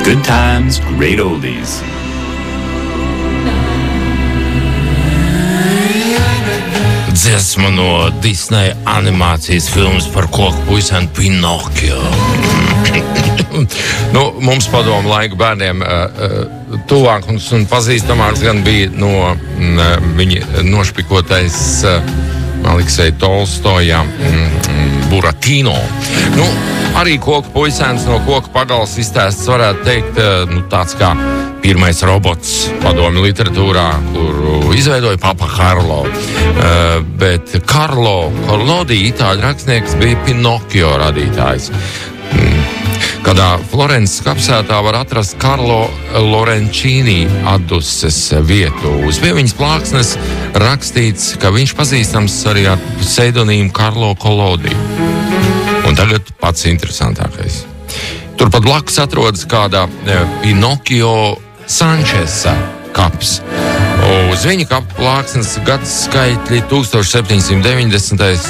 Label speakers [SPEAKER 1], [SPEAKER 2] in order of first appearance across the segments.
[SPEAKER 1] Good times, great oldies.
[SPEAKER 2] Dziesma no Disney animācijas filmas par koku puisēnu Pinokio. Mums padomu laiku bērniem tuvāks un pazīstamāks gan bija no viņa nošpikotais Aleksei Tolstoja Buratino. Arī koku puisēns no koku pagals izstāsts varētu teikt tāds kā pirmais robots padomju literatūrā, kuru izveidoja Papa Karlo. Bet Karlo Collodi, itāļu rakstnieks, bija Pinokio radītājs. Kādā Florences kapsētā var atrast Karlo Lorenzini atduses vietu. Uz pie viņas plāksnes rakstīts, ka viņš pazīstams arī ar pseidonīmu Karlo Collodi. Un tagad pats interesantākais. Turpat blakus atrodas kāda Pinokio Sančesa kaps. Uz viņa kapa plāksnes gads skaitļi 1790.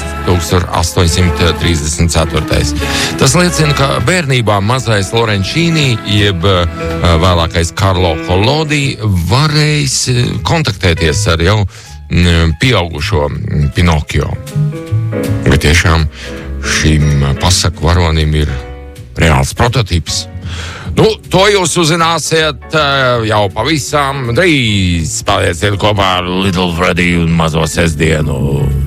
[SPEAKER 2] 1834. Tas liecina, ka bērnībā mazais Lorenzini, jeb vēlākais Karlo Collodi, varējis kontaktēties ar jau pieaugušo Pinokio. Bet tiešām šim pasaku varonim ir reāls prototips. To jūs uzzināsiet jau pavisam drīz. Palieciet kopā ar Little Freddy un Mazo sestdienu.